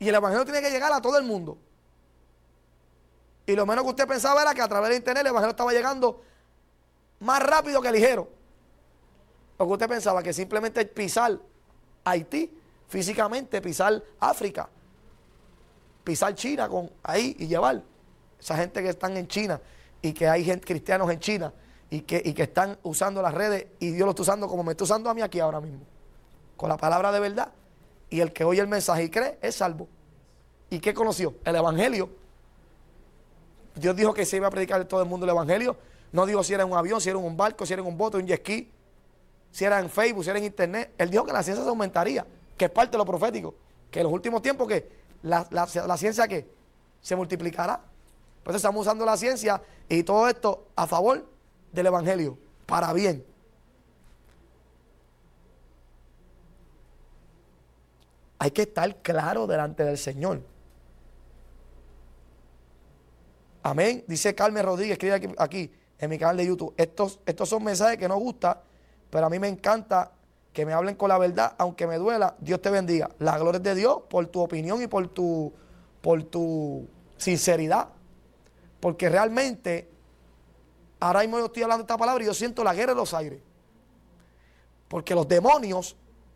Y el evangelio tiene que llegar a todo el mundo. Y lo menos que usted pensaba era que a través de internet el evangelio estaba llegando más rápido que ligero. Porque usted pensaba que simplemente pisar Haití, físicamente pisar África, pisar China con ahí y llevar. Esa gente que están en China y que hay gente, cristianos en China y que están usando las redes y Dios lo está usando como me está usando a mí aquí ahora mismo. Con la palabra de verdad. Y el que oye el mensaje y cree es salvo. ¿Y qué conoció? El evangelio. Dios dijo que se iba a predicar en todo el mundo el evangelio. No dijo si era en un avión, si era en un barco, si era en un bote, un jet ski, si era en Facebook, si era en internet. Él dijo que la ciencia se aumentaría, que es parte de lo profético. Que en los últimos tiempos que la ciencia que se multiplicará. Pues estamos usando la ciencia y todo esto a favor del evangelio, para bien. Hay que estar claro delante del Señor. Amén. Dice Carmen Rodríguez, escribe aquí en mi canal de YouTube. Estos son mensajes que no gustan, pero a mí me encanta que me hablen con la verdad, aunque me duela. Dios te bendiga. La gloria es de Dios por tu opinión y por tu sinceridad. Porque realmente, ahora mismo yo estoy hablando esta palabra y yo siento la guerra en los aires. Porque los demonios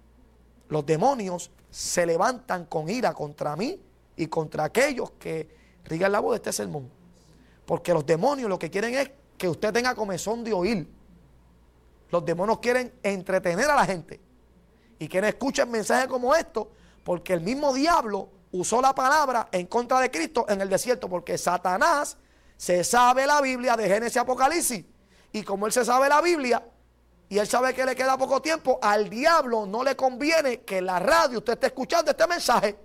se levantan con ira contra mí y contra aquellos que rigan la voz de este sermón. Porque los demonios lo que quieren es que usted tenga comezón de oír. Los demonios quieren entretener a la gente y quieren escuchar mensajes como estos, porque el mismo diablo usó la palabra en contra de Cristo en el desierto, porque Satanás se sabe la Biblia de Génesis y Apocalipsis, y como él se sabe la Biblia y él sabe que le queda poco tiempo, al diablo no le conviene que en la radio usted esté escuchando este mensaje.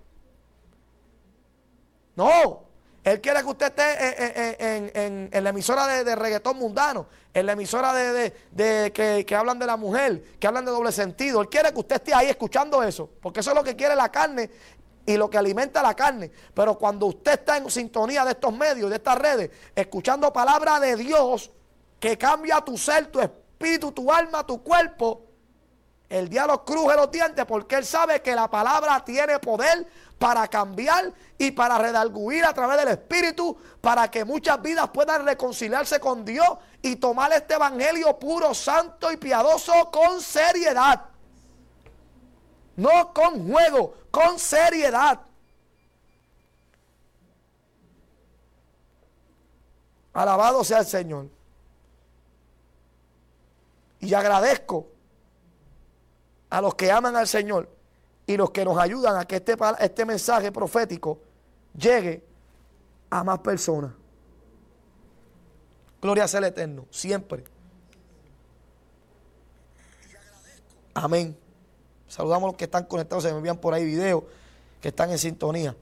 No, él quiere que usted esté en la emisora de reggaetón mundano, en la emisora que hablan de la mujer, que hablan de doble sentido. Él quiere que usted esté ahí escuchando eso, porque eso es lo que quiere la carne y lo que alimenta la carne. Pero cuando usted está en sintonía de estos medios, de estas redes, escuchando palabra de Dios que cambia tu ser, tu espíritu, tu alma, tu cuerpo, el diablo cruje los dientes porque él sabe que la palabra tiene poder para cambiar y para redarguir a través del Espíritu, para que muchas vidas puedan reconciliarse con Dios y tomar este evangelio puro, santo y piadoso con seriedad. No con juego, con seriedad. Alabado sea el Señor. Y agradezco a los que aman al Señor y los que nos ayudan a que este mensaje profético llegue a más personas. Gloria sea el Eterno, siempre. Amén. Saludamos a los que están conectados, se me envían por ahí videos que están en sintonía.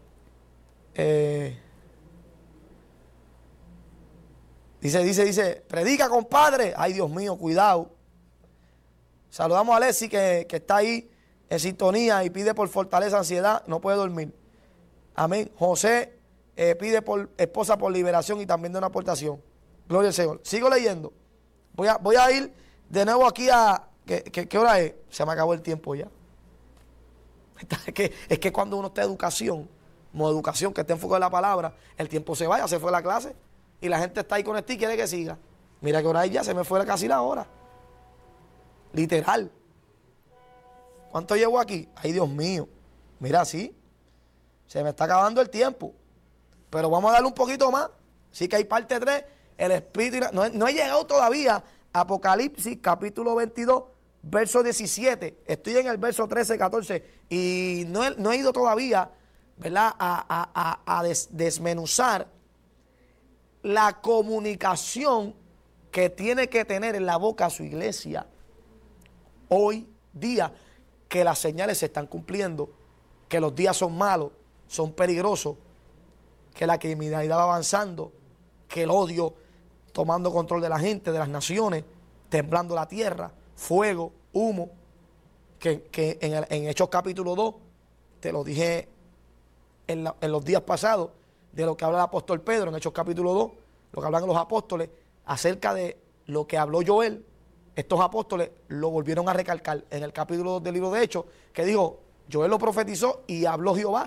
Dice, predica, compadre. Ay, Dios mío, cuidado. Saludamos a Alexi que está ahí en sintonía y pide por fortaleza, ansiedad, no puede dormir. Amén. José pide por esposa por liberación y también de una aportación. Gloria al Señor. Sigo leyendo. Voy a ir de nuevo aquí a... ¿Qué hora es? Se me acabó el tiempo ya. Es que cuando uno está en educación, como educación que está enfocada en la palabra, el tiempo se vaya, se fue la clase y la gente está ahí con esto y quiere que siga. Mira que hora es ya, se me fue casi la hora. Literal. ¿Cuánto llevo aquí? Ay, Dios mío. Mira, sí. Se me está acabando el tiempo. Pero vamos a darle un poquito más. Sí que hay parte 3. El Espíritu. No he llegado todavía a Apocalipsis, capítulo 22, verso 17. Estoy en el verso 13, 14. Y no he ido todavía, ¿verdad? A desmenuzar la comunicación que tiene que tener en la boca su iglesia. Hoy día que las señales se están cumpliendo, que los días son malos, son peligrosos, que la criminalidad va avanzando, que el odio tomando control de la gente, de las naciones, temblando la tierra, fuego, humo, que en Hechos capítulo 2, te lo dije en los días pasados, de lo que habla el apóstol Pedro, en Hechos capítulo 2, lo que hablan los apóstoles, acerca de lo que habló Joel. Estos apóstoles lo volvieron a recalcar en el capítulo 2 del libro de Hechos, que dijo, Joel lo profetizó y habló Jehová